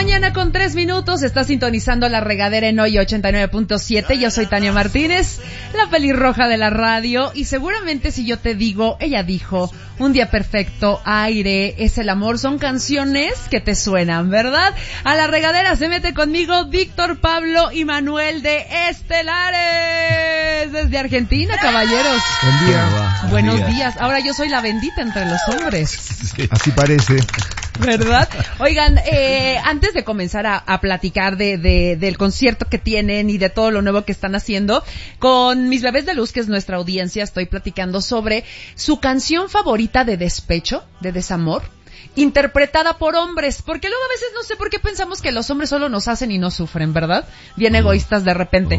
mañana con 3 minutos, está sintonizando La Regadera en Hoy 89.7. Yo soy Tania Martínez, la pelirroja de la radio, y seguramente si yo te digo, ella dijo, Un día perfecto, Aire, Es el amor, son canciones que te suenan, ¿verdad? A La Regadera se mete conmigo Víctor, Pablo y Manuel de Estelares, desde Argentina, caballeros. Buen día. Buenos días. Ahora yo soy la bendita entre los hombres. Sí. Así parece. ¿Verdad? Oigan, antes de comenzar a platicar del concierto que tienen y de todo lo nuevo que están haciendo, con mis bebés de luz, que es nuestra audiencia, estoy platicando sobre su canción favorita de despecho, de desamor, interpretada por hombres, porque luego a veces no sé por qué pensamos que los hombres solo nos hacen y no sufren, ¿verdad? Bien egoístas de repente.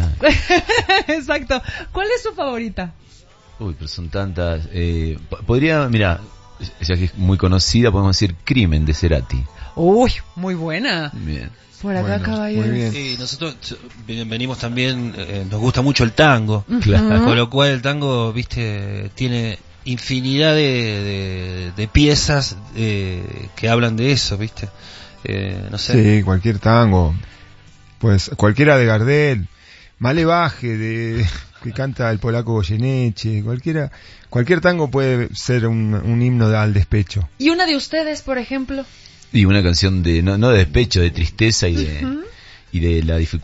Exacto. ¿Cuál es su favorita? Uy, pero son tantas. Podría, mira, ya que es muy conocida, podemos decir Crimen de Cerati. Uy, muy buena. Bien. Por acá, caballeros. Muy bien. Sí, nosotros venimos también, nos gusta mucho el tango. Claro. Con lo cual el tango, viste, tiene infinidad de piezas que hablan de eso, viste. No sé. Sí, cualquier tango. Pues cualquiera de Gardel. Malevaje que canta el polaco Goyeneche. Cualquier tango puede ser un himno al despecho. ¿Y una de ustedes, por ejemplo? Y una canción de no de despecho, de tristeza y de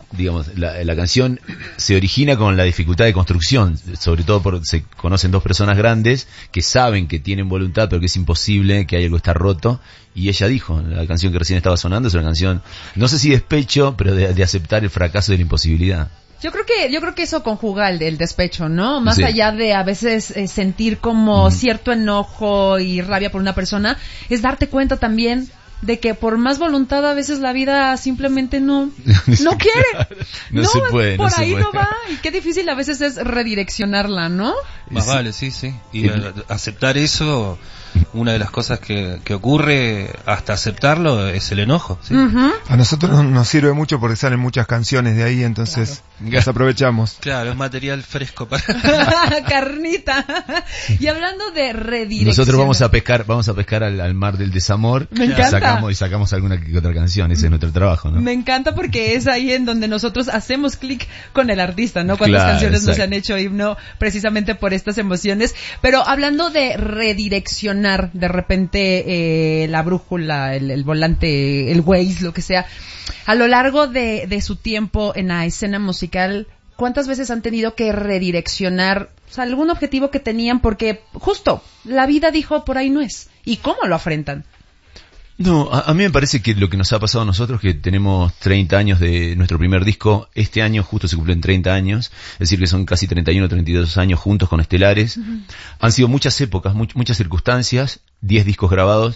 la canción se origina con la dificultad de construcción, sobre todo porque se conocen dos personas grandes que saben que tienen voluntad pero que es imposible, que hay algo que está roto, y ella dijo, la canción que recién estaba sonando es una canción, no sé si despecho, pero de aceptar el fracaso de la imposibilidad. Yo creo que eso conjuga el despecho, ¿no? Más Sí. allá de a veces sentir como cierto enojo y rabia por una persona, es darte cuenta también de que por más voluntad a veces la vida simplemente no quiere. No se puede, por no se ahí puede. no va. Y qué difícil a veces es redireccionarla, ¿no? Más vale, sí. Y aceptar eso, una de las cosas que ocurre hasta aceptarlo es el enojo, ¿sí? A nosotros nos sirve mucho porque salen muchas canciones de ahí, entonces las aprovechamos. Claro, es material fresco para... Carnita. Y hablando de redirección. Nosotros vamos a pescar al mar del desamor. Me encanta. Y sacamos alguna que otra canción, ese es nuestro trabajo, ¿no? Me encanta porque es ahí en donde nosotros hacemos clic con el artista, ¿no? Cuántas Claro, canciones nos exacto. han hecho himno precisamente por estas emociones. Pero hablando de redireccionar de repente la brújula, el volante, el Waze, lo que sea, a lo largo de su tiempo en la escena musical, ¿cuántas veces han tenido que redireccionar, o sea, algún objetivo que tenían porque justo la vida dijo por ahí no es? ¿Y cómo lo afrentan? No, a mí me parece que lo que nos ha pasado a nosotros, que tenemos 30 años de nuestro primer disco, este año justo se cumplen 30 años, es decir que son casi 31, 32 años juntos con Estelares. Han sido muchas épocas, muchas circunstancias, 10 discos grabados,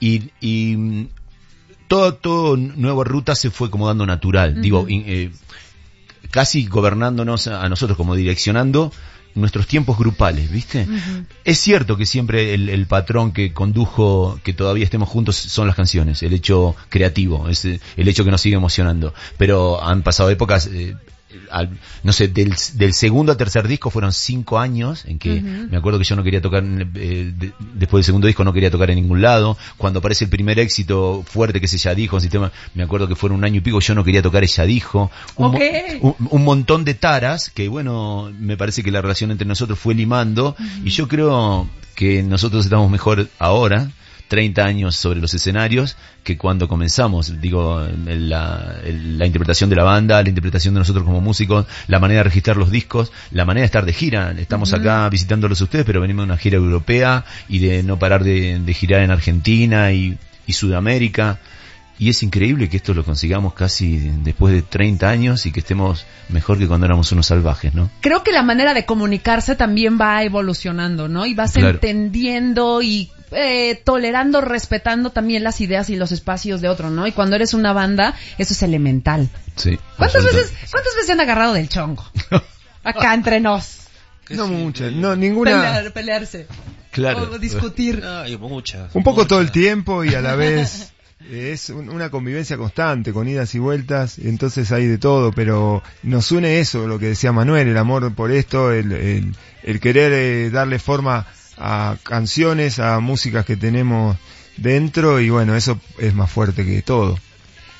y todo Nueva Ruta se fue como dando natural, casi gobernándonos a nosotros, como direccionando nuestros tiempos grupales, ¿viste? Es cierto que siempre el patrón que condujo que todavía estemos juntos son las canciones, el hecho creativo, es el hecho que nos sigue emocionando, pero han pasado épocas, no sé, del segundo al tercer disco fueron 5 años en que me acuerdo que yo no quería tocar, después del segundo disco no quería tocar en ningún lado. Cuando aparece el primer éxito fuerte que es Ella Dijo, sistema, me acuerdo que fueron 1 año y pico, yo no quería tocar Ella Dijo. Un montón de taras que, bueno, me parece que la relación entre nosotros fue limando, y yo creo que nosotros estamos mejor ahora, 30 años sobre los escenarios, que cuando comenzamos. Digo, la interpretación de la banda, la interpretación de nosotros como músicos, la manera de registrar los discos, la manera de estar de gira. Estamos acá visitándolos a ustedes, pero venimos de una gira europea y de no parar de girar en Argentina y Sudamérica. Y es increíble que esto lo consigamos casi después de 30 años y que estemos mejor que cuando éramos unos salvajes, ¿no? Creo que la manera de comunicarse también va evolucionando, ¿no? Y vas entendiendo y tolerando, respetando también las ideas y los espacios de otro, ¿no? Y cuando eres una banda, eso es elemental. Sí. ¿Cuántas veces se han agarrado del chongo? Acá entre nos. No muchas, no, ninguna. Pelearse. Claro. O discutir. Hay muchas. Un poco todo el tiempo y a la vez es una convivencia constante con idas y vueltas, entonces hay de todo, pero nos une eso, lo que decía Manuel, el amor por esto, el querer darle forma a canciones, a músicas que tenemos dentro, y bueno, eso es más fuerte que todo.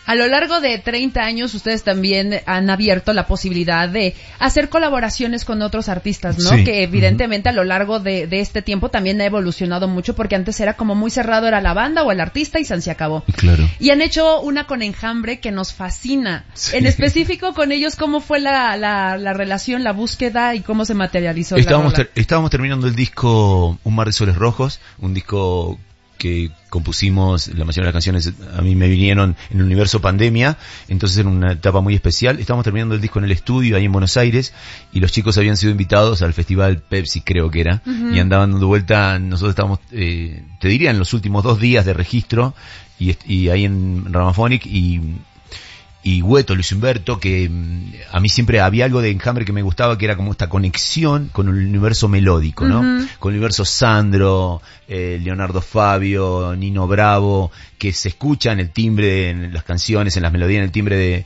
A lo largo de 30 años ustedes también han abierto la posibilidad de hacer colaboraciones con otros artistas, ¿no? Sí. Que evidentemente a lo largo de este tiempo también ha evolucionado mucho, porque antes era como muy cerrado, era la banda o el artista y se acabó. Claro. Y han hecho una con Enjambre que nos fascina. Sí. En específico con ellos, ¿cómo fue la relación, la búsqueda y cómo se materializó Estábamos la rola? terminando el disco Un mar de soles rojos, un disco que compusimos, la mayoría de las canciones a mí me vinieron en el universo pandemia, entonces era una etapa muy especial. Estábamos terminando el disco en el estudio ahí en Buenos Aires y los chicos habían sido invitados al festival Pepsi, creo que era, y andaban dando vuelta. Nosotros estábamos, te diría, en los últimos 2 días de registro y ahí en Ramaphonic y Hueto, Luis Humberto, que a mí siempre había algo de Enjambre que me gustaba, que era como esta conexión con el universo melódico, ¿no? Con el universo Sandro, Leonardo Fabio, Nino Bravo, que se escucha en el timbre, en las canciones, en las melodías, en el timbre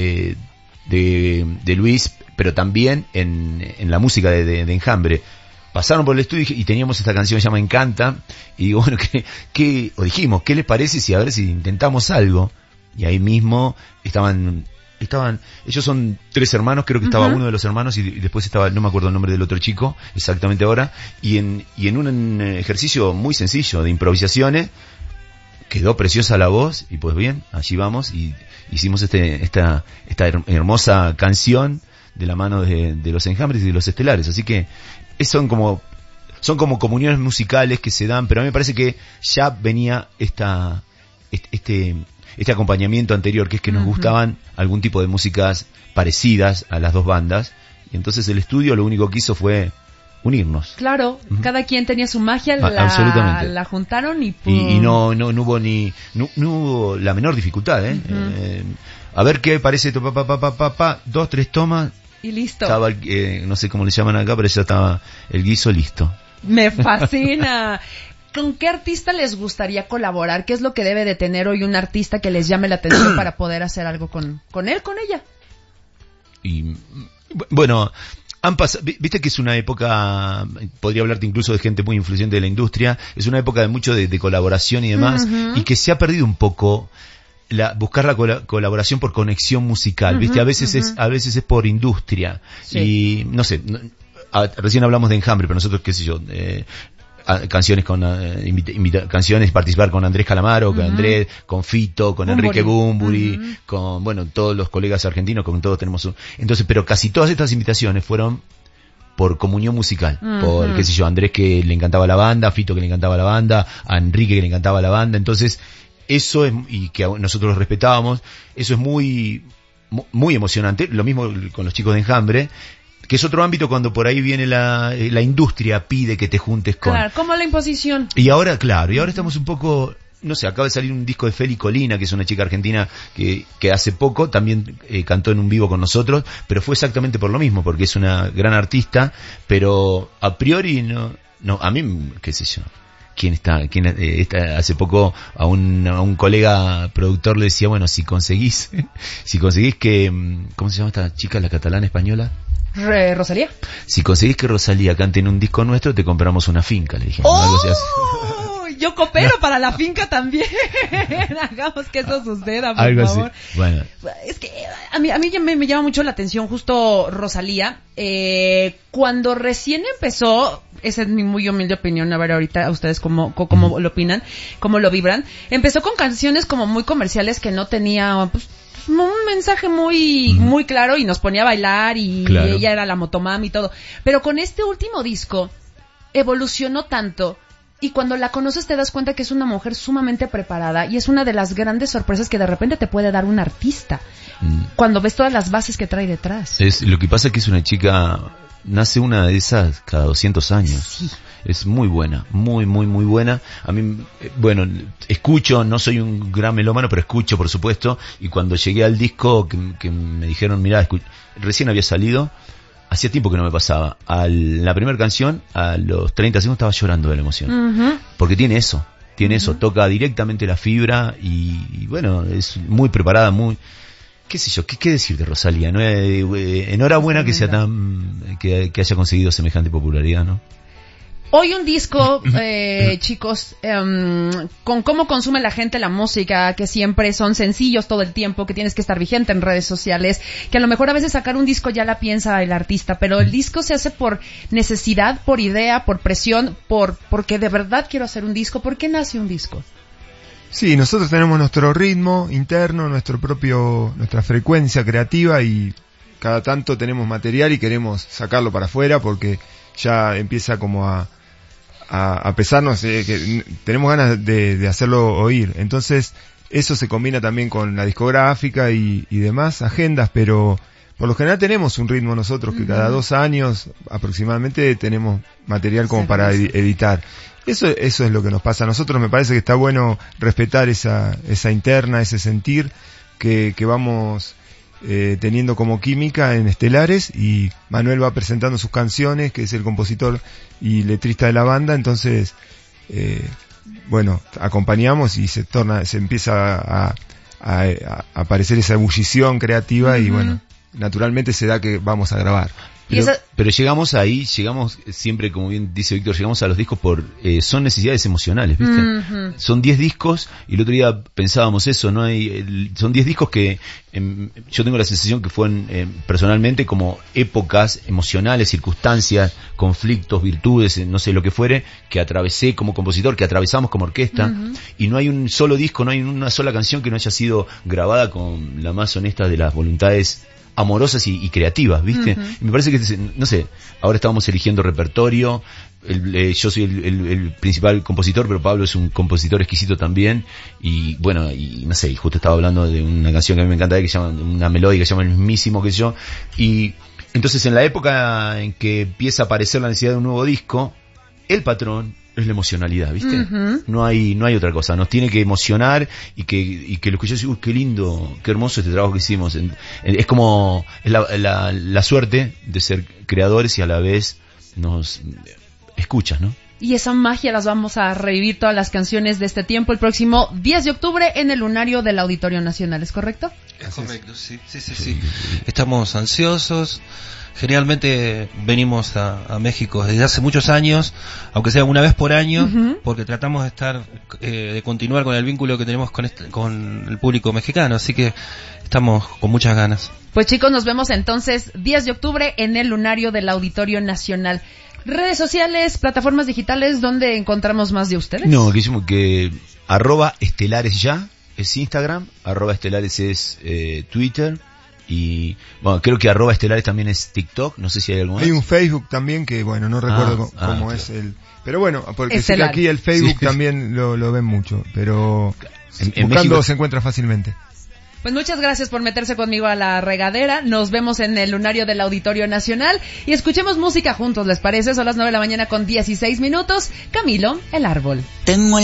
de Luis, pero también en la música de Enjambre. Pasaron por el estudio y teníamos esta canción que se llama Encanta, y digo, bueno, dijimos, ¿qué les parece si a ver si intentamos algo? Y ahí mismo estaban, ellos son 3 hermanos, creo que estaba uno de los hermanos y después estaba, no me acuerdo el nombre del otro chico exactamente ahora, y en un ejercicio muy sencillo de improvisaciones, quedó preciosa la voz, y pues bien, allí vamos, y hicimos esta hermosa canción de la mano de los Enjambres y de los Estelares. Así que son como comuniones musicales que se dan, pero a mí me parece que ya venía este acompañamiento anterior, que es que nos gustaban algún tipo de músicas parecidas a las 2 bandas, y entonces el estudio lo único que hizo fue unirnos. Claro, cada quien tenía su magia, absolutamente. la juntaron y no hubo la menor dificultad, a ver qué parece, 2, 3 tomas, y listo. Estaba no sé cómo le llaman acá, pero ya estaba el guiso listo. Me fascina. ¿Con qué artista les gustaría colaborar? ¿Qué es lo que debe de tener hoy un artista que les llame la atención para poder hacer algo con él, con ella? Y bueno, viste que es una época, podría hablarte incluso de gente muy influyente de la industria, es una época de mucho de colaboración y demás, y que se ha perdido un poco buscar la colaboración por conexión musical, ¿viste? A veces es por industria. Sí. Y no sé, recién hablamos de Enjambre, pero nosotros, qué sé yo, canciones canciones, participar con Andrés Calamaro, con Andrés, con Fito, con Enrique Bunbury, con, bueno, todos los colegas argentinos, con todos tenemos entonces, pero casi todas estas invitaciones fueron por comunión musical, por, qué sé yo, Andrés que le encantaba la banda, Fito que le encantaba la banda, a Enrique que le encantaba la banda. Entonces eso es, y que nosotros los respetábamos, eso es muy emocionante. Lo mismo con los chicos de Enjambre, que es otro ámbito cuando por ahí viene la industria, pide que te juntes con... Claro, como la imposición. Y ahora, claro, estamos un poco... No sé, acaba de salir un disco de Feli Colina, que es una chica argentina que hace poco también cantó en un vivo con nosotros, pero fue exactamente por lo mismo, porque es una gran artista, pero a priori no, a mí, qué sé yo. ¿Quién está? Hace poco a un colega productor le decía, bueno, si conseguís que, ¿cómo se llama esta chica, la catalana española? ¿Rosalía? Si conseguís que Rosalía cante en un disco nuestro, te compramos una finca, le dije. ¡Oh! Algo así. Yo coopero para la finca también. Hagamos que eso suceda, por algo favor. Así. Bueno. Es que a mí me llama mucho la atención justo Rosalía. Cuando recién empezó, esa es mi muy humilde opinión, a ver ahorita a ustedes cómo lo opinan, cómo lo vibran. Empezó con canciones como muy comerciales que no tenía, pues, un mensaje muy claro, y nos ponía a bailar y claro. Ella era la motomami y todo. Pero con este último disco evolucionó tanto, y cuando la conoces te das cuenta que es una mujer sumamente preparada, y es una de las grandes sorpresas que de repente te puede dar un artista cuando ves todas las bases que trae detrás. Lo que pasa es que es una chica, nace una de esas cada 200 años. Sí. Es muy buena, muy buena. A mí, bueno, escucho, no soy un gran melómano, pero escucho, por supuesto. Y cuando llegué al disco, que me dijeron, mirá, recién había salido, hacía tiempo que no me pasaba. La primera canción, a los 30 segundos estaba llorando de la emoción. Porque tiene eso, toca directamente la fibra y bueno, es muy preparada, muy... qué sé yo, qué decir de Rosalía, ¿no? Enhorabuena que sea que haya conseguido semejante popularidad, ¿no? Hoy un disco, chicos, con cómo consume la gente la música, que siempre son sencillos todo el tiempo, que tienes que estar vigente en redes sociales, que a lo mejor a veces sacar un disco ya la piensa el artista, pero el disco se hace por necesidad, por idea, por presión, porque de verdad quiero hacer un disco. ¿Por qué nace un disco? Sí, nosotros tenemos nuestro ritmo interno, nuestra frecuencia creativa, y cada tanto tenemos material y queremos sacarlo para afuera porque ya empieza como a pesarnos, que tenemos ganas de hacerlo oír. Entonces eso se combina también con la discográfica y demás agendas, pero por lo general tenemos un ritmo nosotros que cada 2 años aproximadamente tenemos material como para editar. Eso es lo que nos pasa a nosotros. Me parece que está bueno respetar esa interna, ese sentir que vamos teniendo como química en Estelares, y Manuel va presentando sus canciones, que es el compositor y letrista de la banda. Entonces bueno, acompañamos y se empieza a aparecer esa ebullición creativa, y bueno, naturalmente se da que vamos a grabar. Pero llegamos ahí, siempre, como bien dice Víctor, llegamos a los discos son necesidades emocionales, ¿viste? Son 10 discos, y el otro día pensábamos eso, son 10 discos que yo tengo la sensación que fueron personalmente como épocas emocionales, circunstancias, conflictos, virtudes, no sé lo que fuere, que atravesé como compositor, que atravesamos como orquesta, y no hay un solo disco, no hay una sola canción que no haya sido grabada con la más honesta de las voluntades amorosas y creativas, ¿viste? Y me parece que, no sé, ahora estábamos eligiendo repertorio, yo soy el principal compositor, pero Pablo es un compositor exquisito también, y bueno, y no sé, justo estaba hablando de una canción que a mí me encanta, que se llama, una melodía que se llama El Mismísimo, que yo, y entonces en la época en que empieza a aparecer la necesidad de un nuevo disco, el patrón es la emocionalidad, ¿viste? No hay otra cosa, nos tiene que emocionar, y que lo escuchás y, uy, qué lindo, qué hermoso este trabajo que hicimos. Es como, es la suerte de ser creadores, y a la vez nos escuchas, ¿no? Y esa magia las vamos a revivir, todas las canciones de este tiempo, el próximo 10 de octubre en el Lunario del Auditorio Nacional, ¿es correcto? Es correcto, sí. Estamos ansiosos. Generalmente venimos a México desde hace muchos años, aunque sea una vez por año, porque tratamos de de continuar con el vínculo que tenemos con el público mexicano, así que estamos con muchas ganas. Pues chicos, nos vemos entonces 10 de octubre en el Lunario del Auditorio Nacional. Redes sociales, plataformas digitales, ¿dónde encontramos más de ustedes? No, que @estelares ya es Instagram, @estelares es Twitter. Y bueno, creo que @estelares también es TikTok, no sé si hay algo más. Hay un Facebook también que, bueno, no recuerdo cómo es el... Pero bueno, porque sé que aquí el Facebook también lo ven mucho, pero en México se encuentra fácilmente. Pues muchas gracias por meterse conmigo a la regadera. Nos vemos en el Lunario del Auditorio Nacional y escuchemos música juntos, ¿les parece? Son las 9 de la mañana con 16 minutos. Camilo, el árbol. Tengo